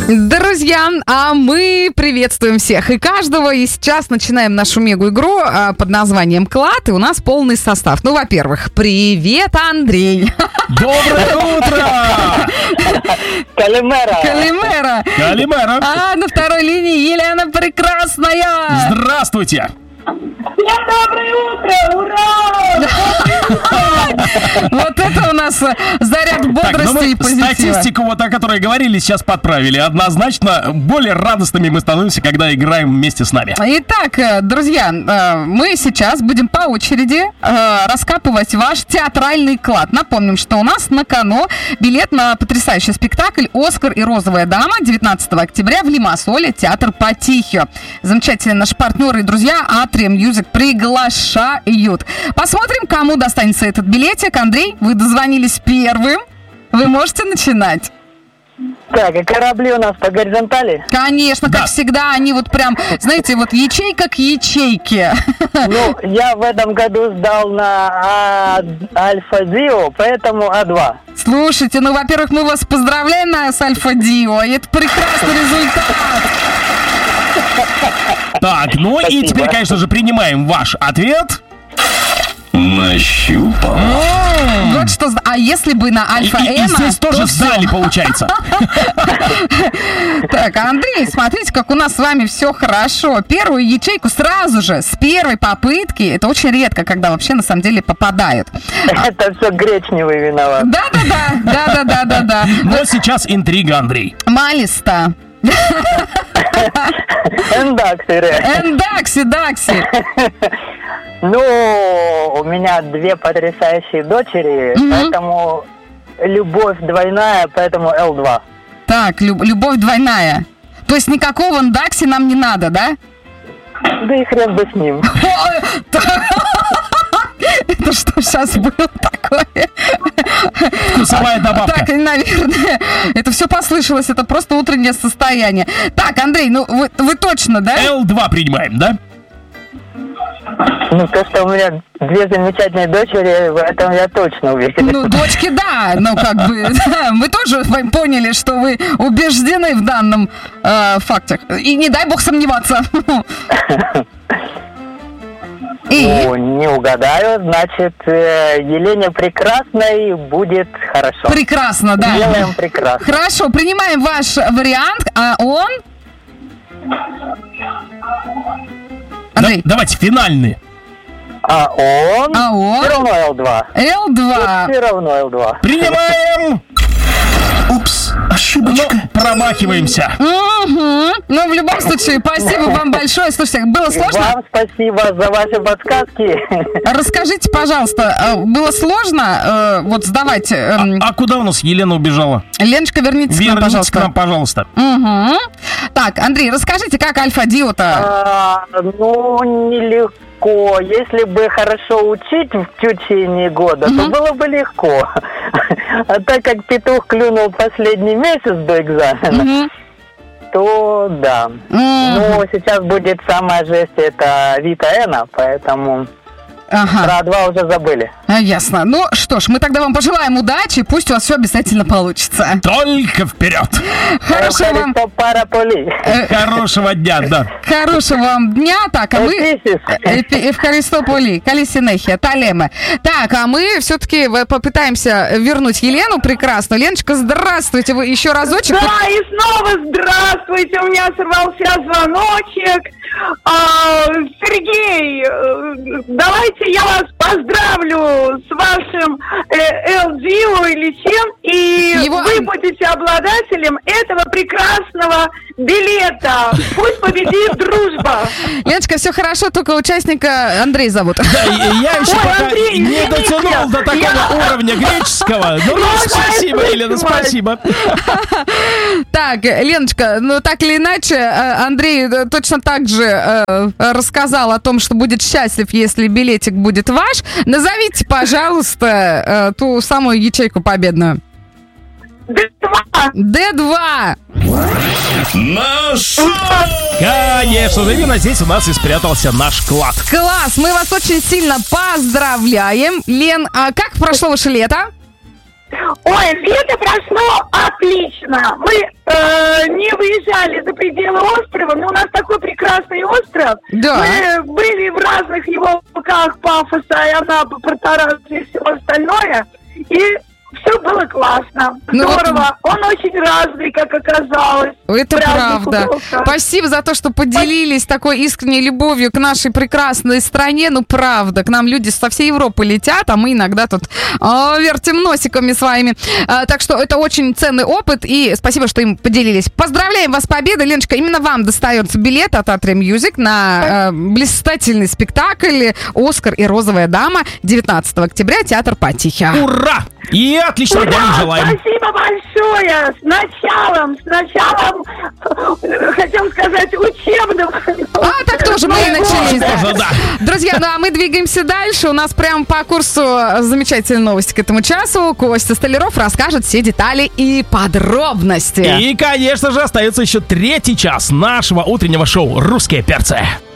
Друзья, а мы приветствуем всех и каждого. И сейчас начинаем нашу мегу-игру под названием «Клад». И у нас полный состав. Ну, во-первых, привет, Андрей. Доброе утро! Калимера. Калимера. Калимера. А на второй линии Елена Прекрасная. Здравствуйте! Всем доброе утро! Ура! Вот это у нас заряд бодрости и позитива. Статистику, вот о которой говорили, сейчас подправили. Однозначно, более радостными мы становимся, когда играем вместе с нами. Итак, друзья, мы сейчас будем по очереди раскапывать ваш театральный клад. Напомним, что у нас на кону билет на потрясающий спектакль «Оскар и розовая дама» 19 октября в Лимассоле, театр Патихио. Замечательные наши партнеры и друзья Atria Music приглашают. Посмотрим, кому достанется этот билетик. Андрей, вы дозвонились первым. Вы можете начинать. Так, и корабли у нас по горизонтали? Конечно, как всегда, они вот прям, знаете, вот ячейка к ячейке. Ну, я в этом году сдал на Альфа-Дио, поэтому А2. Слушайте, ну, во-первых, мы вас поздравляем с Альфа-Дио, и это прекрасный результат. Так, ну Спасибо. И теперь, конечно же, принимаем ваш ответ. Нащупал. Вот что, а если бы на Альфа-Эма... И здесь тоже то сдали, всё. получается. Так, Андрей, смотрите, как у нас с вами все хорошо. Первую ячейку сразу же, с первой попытки, это очень редко, когда вообще на самом деле попадают. Это все Гречневый виноват. Да. Но сейчас интрига, Андрей. Малиста. Дакси. Ну, у меня две потрясающие дочери, поэтому любовь двойная, поэтому Л2. Так, любовь двойная. То есть никакого Дакси нам не надо, да? Да и хрен бы с ним. Это что сейчас было такое? Вкусовая добавка. Так, наверное, это все послышалось, это просто утреннее состояние. Так, Андрей, ну вы точно, да? Л2 принимаем, да? Ну, то, что у меня две замечательные дочери, в этом я точно уверен. Ну, дочки, да, ну как бы, да, мы тоже поняли, что вы убеждены в данном факте. И не дай бог сомневаться. Ну, не угадаю, значит, Елене Прекрасной будет хорошо. Прекрасно, да. Делаем прекрасно. Хорошо, принимаем ваш вариант, а он... Андрей. Давайте финальный. А он? Все равно Л2. Л2. Все равно Л2. Принимаем! Упс, ошибочка. Ну, промахиваемся. Ну, в любом случае, спасибо вам большое. Слушайте, было сложно? Вам спасибо за ваши подсказки. Расскажите, пожалуйста, было сложно вот сдавать... А куда у нас Елена убежала? Леночка, вернитесь к нам, пожалуйста. К нам, пожалуйста. Так, Андрей, расскажите, как Альфа-Дио-то? Ну, нелегко. Если бы хорошо учить в течение года, то было бы легко. А так как петух клюнул последний месяц до экзамена, то да. Ну, сейчас будет самая жесть, это Вита Эна, поэтому... Про А2 уже забыли. Ясно. Ну что ж, мы тогда вам пожелаем удачи, пусть у вас все обязательно получится. Только вперед! Хорошего дня, да. Хорошего вам дня. Так, а мы... Евхаристополи, Калисинехия, Талемы. Так, а мы все-таки попытаемся вернуть Елену прекрасную. Леночка, здравствуйте. Вы еще разочек? Да, и снова здравствуйте. У меня сорвался звоночек. Сергей, давайте я вас поздравлю с вашим L-Dio или чем, и вы будете обладателем этого прекрасного билета. Пусть победит дружба. Леночка, все хорошо, только участника Андрей зовут. Да, я еще пока не дотянул до такого уровня греческого. Ну, спасибо, Елена, спасибо. Так, Леночка, ну так или иначе, Андрей точно так же рассказал о том, что будет счастлив, если билетик будет ваш. Назовите, пожалуйста, ту самую ячейку победную. D2. Наш! Конечно же, именно здесь у нас и спрятался наш клад. Класс, мы вас очень сильно поздравляем. Лен, а как прошло ваше лето? Ой, лето прошло отлично. Мы не выезжали за пределы острова, но у нас такой прекрасный остров. Да. Мы были в разных его уголках Пафоса, и Анапы, Портаранцы и все остальное. И все было классно, здорово. Он очень разный, как оказалось. Это правда. Спасибо за то, что поделились такой искренней любовью к нашей прекрасной стране. Ну, правда, к нам люди со всей Европы летят, а мы иногда тут вертим носиками своими. Так что это очень ценный опыт, и спасибо, что им поделились. Поздравляем вас с победой, Леночка. Именно вам достается билет от Atria Music на блистательный спектакль «Оскар и розовая дама» 19 октября, театр Патихи. Ура! И отличного дня им желаем. Спасибо большое. С началом, хотел сказать, учебным. Так тоже мы и начались. Да. Друзья, ну а мы двигаемся дальше. У нас прямо по курсу замечательные новости к этому часу. Костя Столяров расскажет все детали и подробности. И, конечно же, остается еще 3-й час нашего утреннего шоу «Русские перцы».